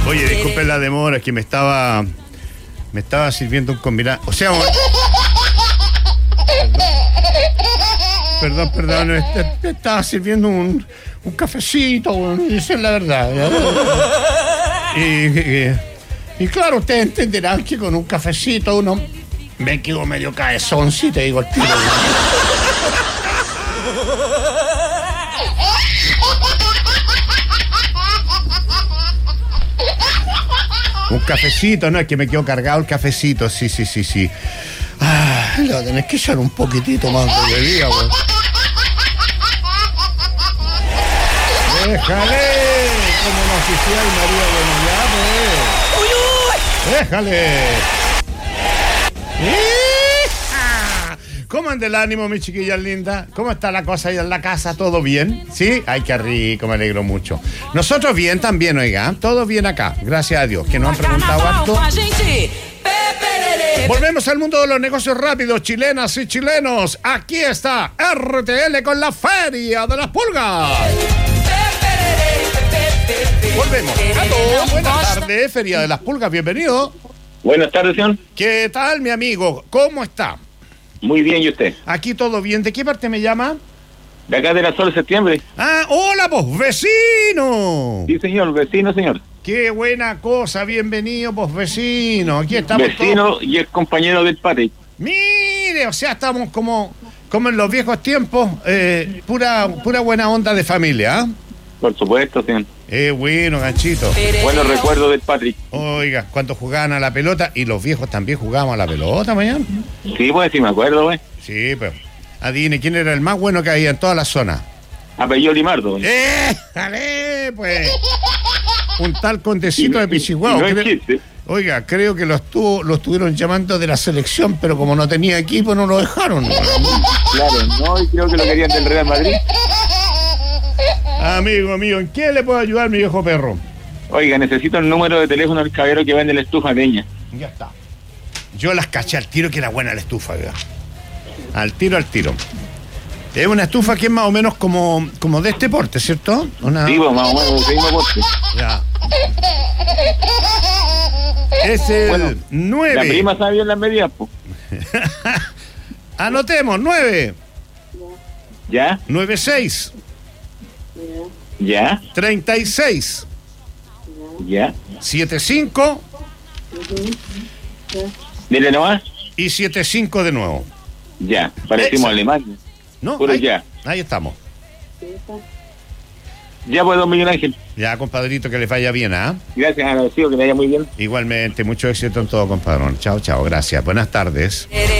Oye, disculpen la demora, es que me estaba sirviendo un combinado. O sea, perdón, me estaba sirviendo un cafecito, bueno, esa es la verdad. Y claro, ustedes entenderán que con un cafecito uno me quedo medio cabezón, si te digo el tiro. Un cafecito, no, es que me quedo cargado el cafecito, sí. Lo tenés que echar un poquitito más de bebida, güey. Déjale, como un oficial María de Noviado, déjale. ¿Cómo anda el ánimo, mi chiquilla linda? ¿Cómo está la cosa ahí en la casa? ¿Todo bien? ¿Sí? Ay, qué rico, me alegro mucho. Nosotros bien también, oiga. Todo bien acá, gracias a Dios, que nos han preguntado harto. Volvemos al mundo de los negocios rápidos, chilenas y chilenos. Aquí está RTL con la Feria de las Pulgas. Volvemos. Aló, buenas tardes, Feria de las Pulgas, bienvenido. Buenas tardes, señor. ¿Qué tal, mi amigo? ¿Cómo está? Muy bien, ¿y usted? Aquí todo bien. ¿De qué parte me llama? De acá de la Sol Septiembre. Ah, hola, pues, vecino. Sí, señor, vecino, señor. Qué buena cosa, bienvenido, pues, vecino. Aquí estamos vecino todos. Y el compañero del Patrick. Mire, o sea, estamos como en los viejos tiempos, pura buena onda de familia, ¿ah? Por supuesto, señor. Bueno, ganchito. Buenos recuerdos del Patrick. Oiga, cuando jugaban a la pelota, y los viejos también jugaban a la pelota, mañana. Sí, pues, sí me acuerdo, güey. Sí, pues. Adivine, ¿quién era el más bueno que había en toda la zona? Apellido Limardo. ¡Jale, pues! Un tal Condecito de Pichiguao. No es chiste. Oiga, creo que lo estuvieron llamando de la selección, pero como no tenía equipo, no lo dejaron. Claro, no, y creo que lo querían del Real Madrid. Amigo mío, ¿en qué le puedo ayudar, mi viejo perro? Oiga, necesito el número de teléfono del caballero que vende la estufa leña. Ya está. Yo las caché al tiro que era buena la estufa, ¿verdad? Al tiro. Es una estufa que es más o menos como de este porte, ¿cierto? Sí, pues, más o menos de ese mismo porte. Ya. Es el 9. La prima sabe bien las medidas, pues. Anotemos, 9. ¿Ya? 96. ¿Ya? 36. ¿Ya? 75. Dile nomás. Y 75 de nuevo. Ya, parecimos alemanes. ¿No? Puro ya. Ahí estamos. Ya pues, don Miguel Ángel. Ya, compadrito, que le vaya bien, ¿ah? Gracias, agradecido, que le vaya muy bien. Igualmente, mucho éxito en todo, compadrón. Chao, gracias. Buenas tardes.